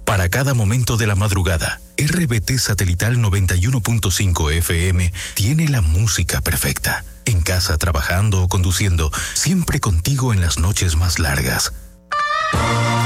Para cada momento de la madrugada, RBT Satelital 91.5 FM tiene la música perfecta. En casa, trabajando o conduciendo, siempre contigo en las noches más largas.